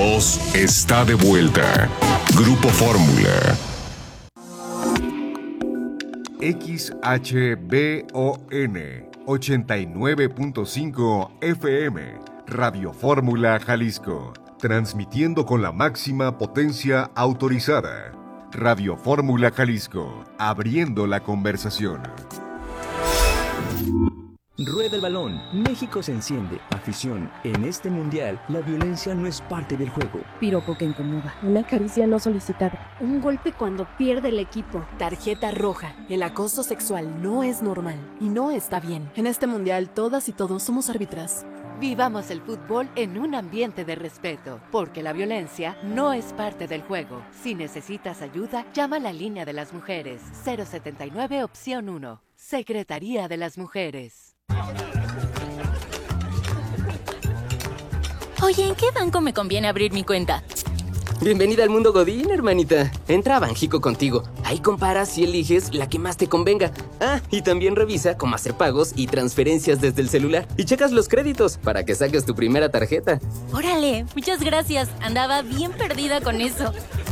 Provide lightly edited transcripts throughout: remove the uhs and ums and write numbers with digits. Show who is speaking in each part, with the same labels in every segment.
Speaker 1: voz está de vuelta. Grupo Fórmula.
Speaker 2: XHBON 89.5 FM, Radio Fórmula Jalisco, transmitiendo con la máxima potencia autorizada. Radio Fórmula Jalisco, abriendo la conversación.
Speaker 3: Rueda el balón, México se enciende. Afición, en este mundial, la violencia no es parte del juego.
Speaker 4: Piropo que incomoda, una caricia no solicitada, un golpe cuando pierde el equipo.
Speaker 5: Tarjeta roja, el acoso sexual no es normal y no está bien. En este mundial, todas y todos somos árbitras.
Speaker 6: Vivamos el fútbol en un ambiente de respeto, porque la violencia no es parte del juego. Si necesitas ayuda, llama a la línea de las mujeres, 079 opción 1, Secretaría de las Mujeres.
Speaker 7: Oye, ¿en qué banco me conviene abrir mi cuenta?
Speaker 8: Bienvenida al mundo Godín, hermanita. Entra a Banjico contigo. Ahí comparas y eliges la que más te convenga. Ah, y también revisa cómo hacer pagos y transferencias desde el celular. Y checas los créditos para que saques tu primera tarjeta.
Speaker 7: Órale, muchas gracias. Andaba bien perdida con eso.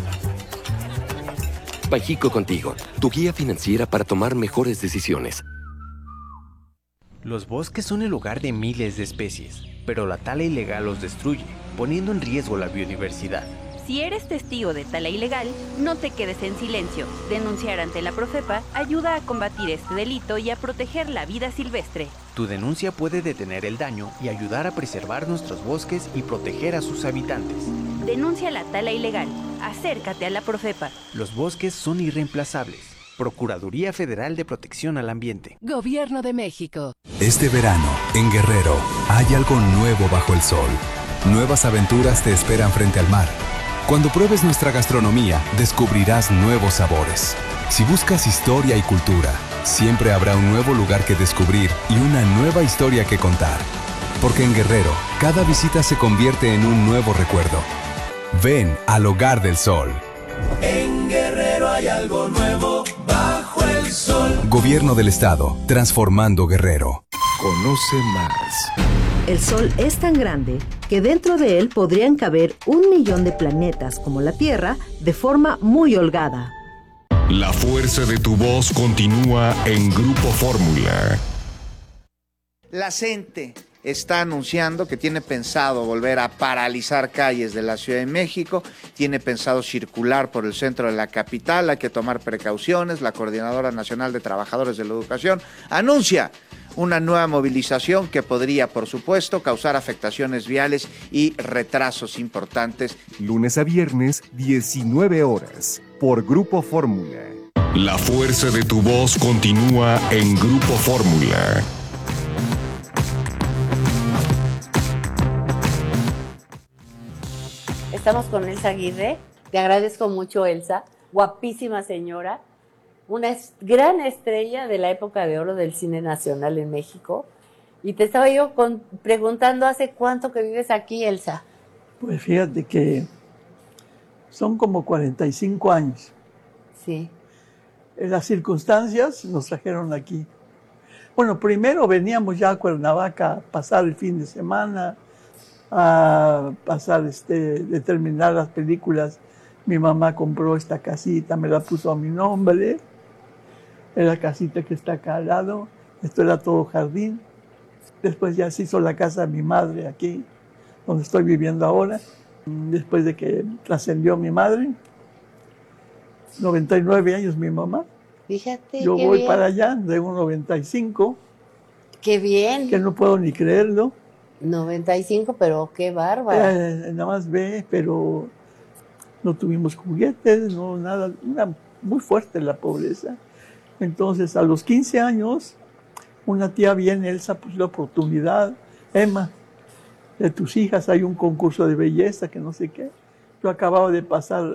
Speaker 9: Banjico contigo, tu guía financiera para tomar mejores decisiones.
Speaker 10: Los bosques son el hogar de miles de especies, pero la tala ilegal los destruye, poniendo en riesgo la biodiversidad.
Speaker 11: Si eres testigo de tala ilegal, no te quedes en silencio. Denunciar ante la Profepa ayuda a combatir este delito y a proteger la vida silvestre.
Speaker 10: Tu denuncia puede detener el daño y ayudar a preservar nuestros bosques y proteger a sus habitantes.
Speaker 11: Denuncia la tala ilegal. Acércate a la Profepa.
Speaker 10: Los bosques son irreemplazables. Procuraduría Federal de Protección al Ambiente.
Speaker 5: Gobierno de México.
Speaker 12: Este verano, en Guerrero, hay algo nuevo bajo el sol. Nuevas aventuras te esperan frente al mar. Cuando pruebes nuestra gastronomía, descubrirás nuevos sabores. Si buscas historia y cultura, siempre habrá un nuevo lugar que descubrir y una nueva historia que contar. Porque en Guerrero, cada visita se convierte en un nuevo recuerdo. Ven al Hogar del Sol.
Speaker 13: En Guerrero hay algo nuevo bajo el sol.
Speaker 12: Gobierno del Estado, transformando Guerrero.
Speaker 2: Conoce más.
Speaker 14: El Sol es tan grande que dentro de él podrían caber 1 millón de planetas como la Tierra de forma muy holgada.
Speaker 1: La fuerza de tu voz continúa en Grupo Fórmula.
Speaker 15: La CENTE está anunciando que tiene pensado volver a paralizar calles de la Ciudad de México, tiene pensado circular por el centro de la capital, hay que tomar precauciones. La Coordinadora Nacional de Trabajadores de la Educación anuncia una nueva movilización que podría, por supuesto, causar afectaciones viales y retrasos importantes.
Speaker 2: Lunes a viernes, 19 horas, por Grupo Fórmula.
Speaker 1: La fuerza de tu voz continúa en Grupo Fórmula.
Speaker 16: Estamos con Elsa Aguirre. Te agradezco mucho, Elsa. Guapísima señora. Una gran estrella de la época de oro del cine nacional en México. Y te estaba yo preguntando, ¿hace cuánto que vives aquí, Elsa?
Speaker 17: Pues fíjate que son como 45 años.
Speaker 16: Sí.
Speaker 17: Las circunstancias nos trajeron aquí. Bueno, primero veníamos ya a Cuernavaca a pasar el fin de semana, a pasar, de terminar las películas. Mi mamá compró esta casita, me la puso a mi nombre. Es la casita que está acá al lado. Esto era todo jardín. Después ya se hizo la casa de mi madre aquí, donde estoy viviendo ahora. Después de que trascendió mi madre, 99 años mi mamá.
Speaker 16: Fíjate,
Speaker 17: yo
Speaker 16: qué
Speaker 17: voy
Speaker 16: bien.
Speaker 17: para allá, tengo 95.
Speaker 16: ¡Qué bien!
Speaker 17: Que no puedo ni creerlo.
Speaker 16: 95, pero qué bárbaro.
Speaker 17: Nada más ve, pero no tuvimos juguetes, no nada, muy fuerte la pobreza. Entonces, a los 15 años, una tía viene, Elsa, pues la oportunidad, Emma, de tus hijas hay un concurso de belleza, que no sé qué. Yo acababa de pasar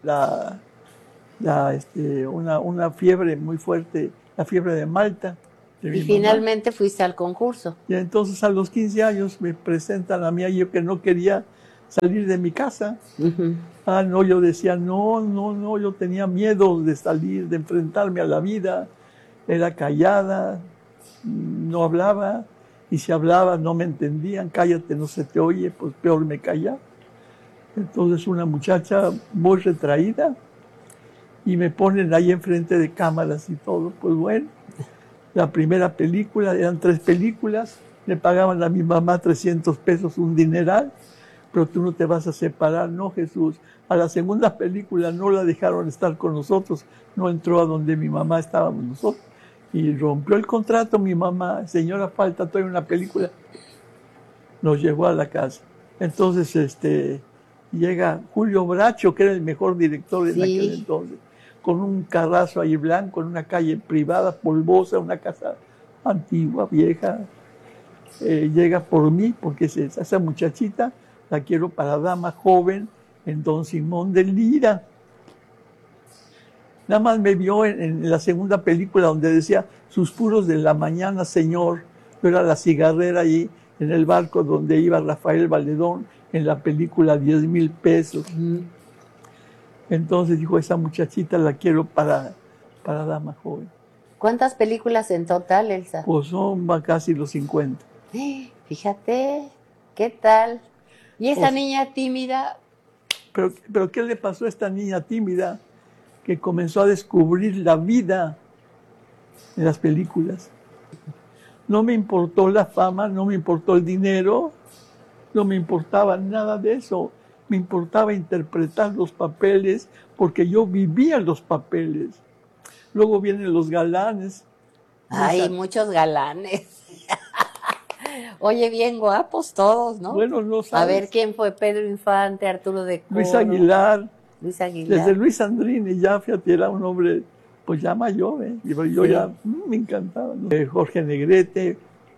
Speaker 17: una fiebre muy fuerte, la fiebre de Malta.
Speaker 16: Y finalmente fuiste al concurso.
Speaker 17: Y entonces a los 15 años me presentan a mí, yo que no quería salir de mi casa. No, yo decía, no, yo tenía miedo de salir, de enfrentarme a la vida. Era callada, no hablaba, y si hablaba no me entendían. Cállate, no se te oye, pues peor me callaba. Entonces una muchacha muy retraída y me ponen ahí enfrente de cámaras y todo. Pues bueno, la primera película, eran 3 películas, le pagaban a mi mamá 300 pesos, un dineral, pero tú no te vas a separar, no, Jesús. A la segunda película no la dejaron estar con nosotros, no entró a donde mi mamá estábamos nosotros. Y rompió el contrato mi mamá, señora, falta todavía una película. Nos llevó a la casa. Entonces, llega Julio Bracho, que era el mejor director en aquel entonces, con un carrazo ahí blanco, en una calle privada, polvosa, una casa antigua, vieja. Llega por mí, porque esa muchachita la quiero para dama joven en Don Simón de Lira. Nada más me vio en la segunda película donde decía Susurros de la mañana, señor. Yo era la cigarrera ahí en el barco donde iba Rafael Valedón en la película 10,000 pesos. Entonces dijo, esa muchachita la quiero para dama joven.
Speaker 16: ¿Cuántas películas en total, Elsa?
Speaker 17: Pues son casi los 50.
Speaker 16: Fíjate, ¿qué tal? ¿Y esa
Speaker 17: Pues,
Speaker 16: niña tímida?
Speaker 17: Pero ¿qué le pasó a esta niña tímida que comenzó a descubrir la vida en las películas? No me importó la fama, no me importó el dinero, no me importaba nada de eso. Me importaba interpretar los papeles porque yo vivía los papeles. Luego vienen los galanes.
Speaker 16: Hay muchos galanes. Oye, bien guapos todos, ¿no?
Speaker 17: Bueno, no sabes.
Speaker 16: A ver, ¿quién fue? Pedro Infante, Arturo de Coro.
Speaker 17: Luis Aguilar.
Speaker 16: Luis Aguilar.
Speaker 17: Desde Luis Andrini, ya fíjate, era un hombre, pues ya mayor, ¿eh? Yo
Speaker 16: Sí.
Speaker 17: ya me encantaba, ¿no? Jorge Negrete,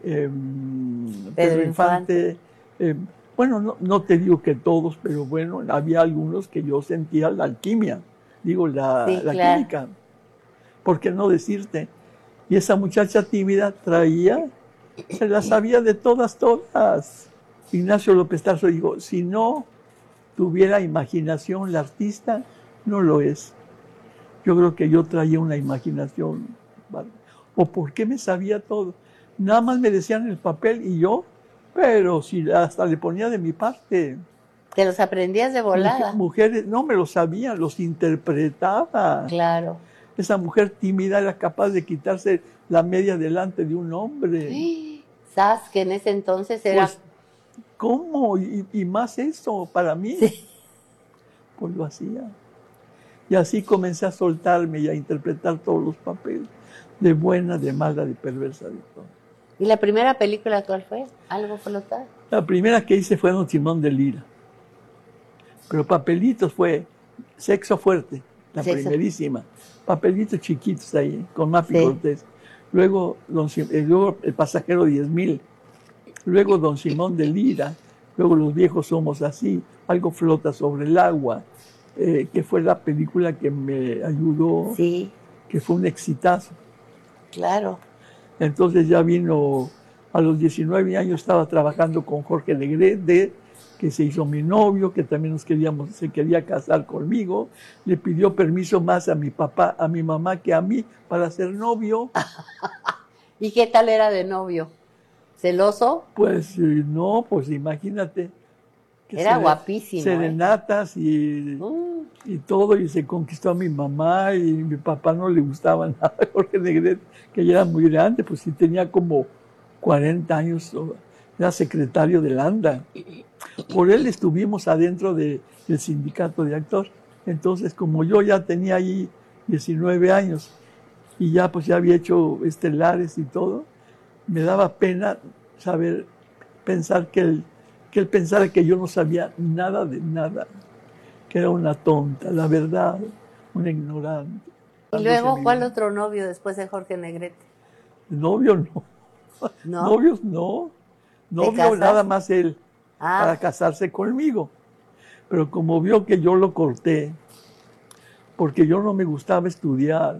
Speaker 17: Pedro Infante. Bueno, no te digo que todos, pero bueno, había algunos que yo sentía la alquimia, digo, la
Speaker 16: claro.
Speaker 17: química. ¿Por qué no decirte? Y esa muchacha tímida traía, se la sabía de todas. Ignacio López Tarso dijo, si no tuviera imaginación la artista, no lo es. Yo creo que yo traía una imaginación. ¿O por qué me sabía todo? Nada más me decían el papel y yo, pero si hasta le ponía de mi parte.
Speaker 16: Te los aprendías de volada.
Speaker 17: Mujeres, no me los sabían, los interpretaba.
Speaker 16: Claro.
Speaker 17: Esa mujer tímida era capaz de quitarse la media delante de un hombre.
Speaker 16: ¿Sabes que en ese entonces era...
Speaker 17: Pues, ¿cómo? Y más eso, para mí.
Speaker 16: Sí.
Speaker 17: Pues lo hacía. Y así comencé a soltarme y a interpretar todos los papeles. De buena, de mala, de perversa, de todo.
Speaker 16: ¿Y la primera película cuál fue? ¿Algo flotar?
Speaker 17: La primera que hice fue Don Simón de Lira. Pero papelitos fue Sexo Fuerte, la primerísima. Papelitos chiquitos ahí, con Mapi Cortés. Luego, luego El Pasajero 10,000. Luego Don Simón de Lira. Luego Los viejos somos así. Algo flota sobre el agua. Que fue la película que me ayudó.
Speaker 16: Sí.
Speaker 17: Que fue un exitazo.
Speaker 16: Claro.
Speaker 17: Entonces ya vino, a los 19 años estaba trabajando con Jorge Negrete, que se hizo mi novio, que también se quería casar conmigo. Le pidió permiso más a mi papá, a mi mamá que a mí para ser novio.
Speaker 16: ¿Y qué tal era de novio? ¿Celoso?
Speaker 17: Pues no, pues imagínate.
Speaker 16: Era guapísimo.
Speaker 17: Serenatas y todo, y se conquistó a mi mamá, y mi papá no le gustaba nada a Jorge Negrete, que ya era muy grande, pues sí tenía como 40 años, era secretario del ANDA. Por él estuvimos adentro del sindicato de actores. Entonces, como yo ya tenía ahí 19 años, y ya pues ya había hecho estelares y todo, me daba pena pensar que él pensara que yo no sabía nada de nada, que era una tonta, la verdad, una ignorante.
Speaker 16: ¿Y luego cuál otro novio después de Jorge Negrete?
Speaker 17: Novio no.
Speaker 16: ¿No?
Speaker 17: Novios no. Novio nada más él, para casarse conmigo. Pero como vio que yo lo corté, porque yo no me gustaba estudiar,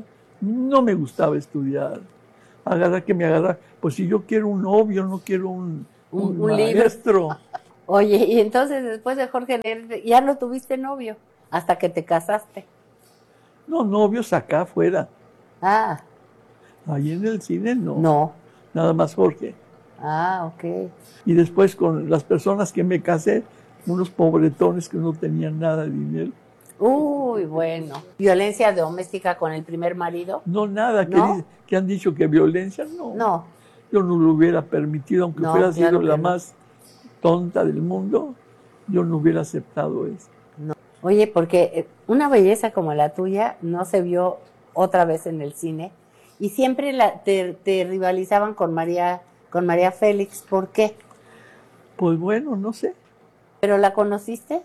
Speaker 17: agarra que me agarra, pues si yo quiero un novio, no quiero un maestro.
Speaker 16: Libro. Oye, y entonces después de Jorge Negrete, ya no tuviste novio, hasta que te casaste.
Speaker 17: No, novios acá afuera.
Speaker 16: Ah.
Speaker 17: Ahí en el cine no.
Speaker 16: No.
Speaker 17: Nada más Jorge.
Speaker 16: Ah, ok.
Speaker 17: Y después con las personas que me casé, unos pobretones que no tenían nada de dinero.
Speaker 16: Uy, bueno. ¿Violencia doméstica con el primer marido?
Speaker 17: No, nada,
Speaker 16: ¿No?
Speaker 17: que han dicho que violencia, no.
Speaker 16: No.
Speaker 17: Yo no lo hubiera permitido, aunque
Speaker 16: No,
Speaker 17: fuera
Speaker 16: claro
Speaker 17: sido
Speaker 16: que
Speaker 17: la
Speaker 16: no.
Speaker 17: más tonta del mundo, yo no hubiera aceptado eso.
Speaker 16: No. Oye, porque una belleza como la tuya no se vio otra vez en el cine y siempre te rivalizaban con María Félix. ¿Por qué?
Speaker 17: Pues bueno, no sé.
Speaker 16: ¿Pero la conociste?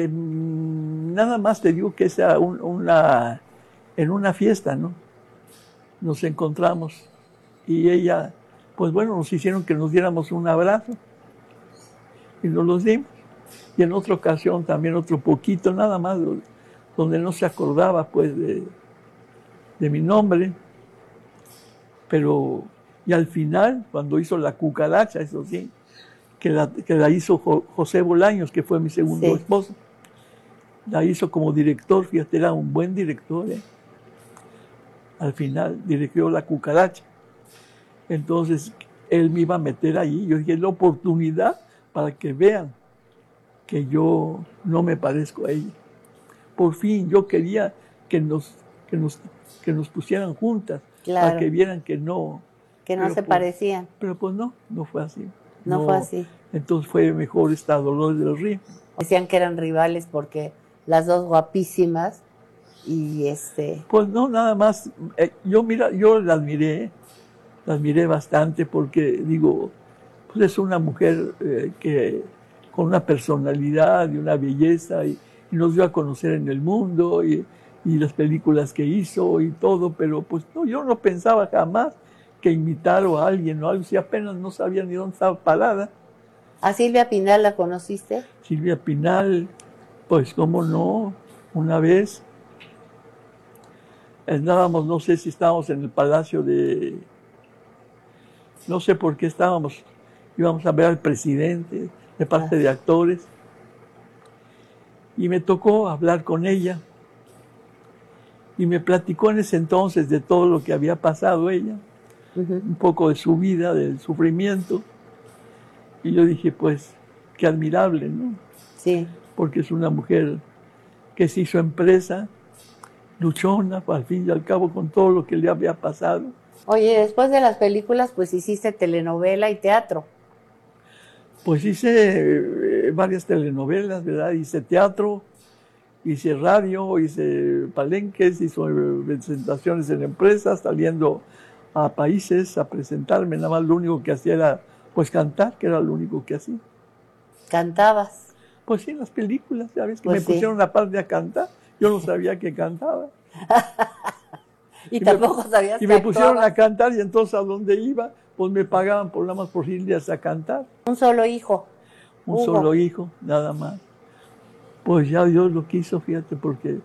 Speaker 17: Nada más te digo que es en una fiesta, ¿no? Nos encontramos y ella, pues bueno, nos hicieron que nos diéramos un abrazo y nos los dimos. Y en otra ocasión también otro poquito, nada más, donde no se acordaba pues de mi nombre. Pero, y al final, cuando hizo La Cucaracha, eso sí, que la hizo José Bolaños, que fue mi segundo esposo. La hizo como director, fíjate, era un buen director. Al final dirigió La Cucaracha. Entonces, él me iba a meter ahí. Yo dije, la oportunidad para que vean que yo no me parezco a ella. Por fin, yo quería que nos pusieran juntas,
Speaker 16: Claro.
Speaker 17: para que vieran que no.
Speaker 16: Que no se parecían.
Speaker 17: Pero pues no fue así.
Speaker 16: No fue así.
Speaker 17: Entonces fue mejor esta Dolores del Río.
Speaker 16: Decían que eran rivales porque las dos guapísimas y
Speaker 17: Pues no, nada más. Yo la admiré bastante porque digo, pues es una mujer que con una personalidad y una belleza y nos dio a conocer en el mundo y las películas que hizo y todo, pero pues no, yo no pensaba jamás que imitar a alguien o algo, si apenas no sabía ni dónde estaba parada.
Speaker 16: ¿A Silvia Pinal la conociste?
Speaker 17: Silvia Pinal, pues cómo no, una vez andábamos, no sé si estábamos en el Palacio no sé por qué íbamos a ver al presidente de parte de actores y me tocó hablar con ella y me platicó en ese entonces de todo lo que había pasado ella, un poco de su vida, del sufrimiento. Y yo dije, pues, qué admirable, ¿no?
Speaker 16: Sí.
Speaker 17: Porque es una mujer que se hizo empresa, luchona, al fin y al cabo, con todo lo que le había pasado.
Speaker 16: Oye, después de las películas, pues hiciste telenovela y teatro.
Speaker 17: Pues hice varias telenovelas, ¿verdad? Hice teatro, hice radio, hice palenques, hice presentaciones en empresas, saliendo a países a presentarme. Nada más lo único que hacía era pues cantar, que era lo único que hacía.
Speaker 16: ¿Cantabas?
Speaker 17: Pues sí, en las películas, ya ves que
Speaker 16: Pues
Speaker 17: me pusieron una parte a cantar, yo no sabía que cantaba.
Speaker 16: y tampoco sabías
Speaker 17: y
Speaker 16: que
Speaker 17: me pusieron
Speaker 16: actuabas.
Speaker 17: a cantar y entonces a donde iba, pues me pagaban por nada más por irles a cantar.
Speaker 16: Un solo hijo.
Speaker 17: Un solo hijo, nada más. Pues ya Dios lo quiso, fíjate, porque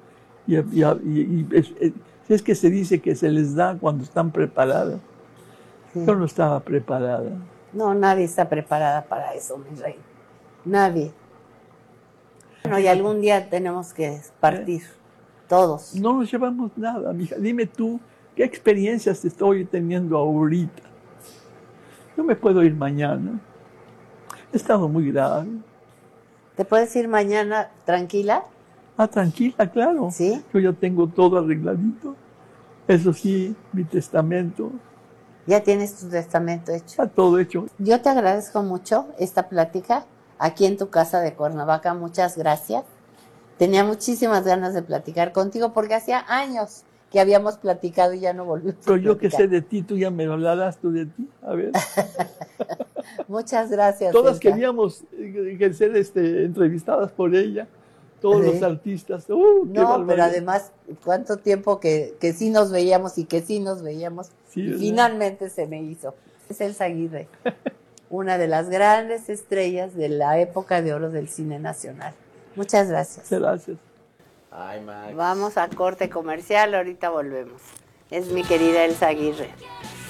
Speaker 17: es que se dice que se les da cuando están preparadas.
Speaker 16: Sí.
Speaker 17: Yo no estaba preparada.
Speaker 16: No, nadie está preparada para eso, mi rey. Nadie. Bueno, y algún día tenemos que partir, todos.
Speaker 17: No nos llevamos nada, mija. Dime tú, ¿qué experiencias estoy teniendo ahorita? Yo me puedo ir mañana. He estado muy grave.
Speaker 16: ¿Te puedes ir mañana tranquila?
Speaker 17: Ah, tranquila, claro.
Speaker 16: ¿Sí?
Speaker 17: Yo ya tengo todo arregladito. Eso sí, mi testamento.
Speaker 16: ¿Ya tienes tu testamento hecho?
Speaker 17: Está todo hecho.
Speaker 16: Yo te agradezco mucho esta plática aquí en tu casa de Cuernavaca. Muchas gracias. Tenía muchísimas ganas de platicar contigo porque hacía años que habíamos platicado y ya no volvimos
Speaker 17: Pero
Speaker 16: a
Speaker 17: yo que
Speaker 16: platicar.
Speaker 17: sé de ti, tú ya me hablarás tú de ti. A ver.
Speaker 16: Muchas gracias.
Speaker 17: Todas
Speaker 16: Elsa.
Speaker 17: queríamos ser entrevistadas por ella. Todos
Speaker 16: Sí.
Speaker 17: los artistas. qué
Speaker 16: No, pero
Speaker 17: barbaridad.
Speaker 16: además, cuánto tiempo que sí nos veíamos y que sí nos veíamos.
Speaker 17: Sí,
Speaker 16: y
Speaker 17: ¿verdad?
Speaker 16: finalmente se me hizo. Es Elsa Aguirre, una de las grandes estrellas de la época de oro del cine nacional. Muchas gracias.
Speaker 17: Gracias.
Speaker 15: Ay, Max.
Speaker 16: Vamos a corte comercial, ahorita volvemos. Es mi querida Elsa Aguirre.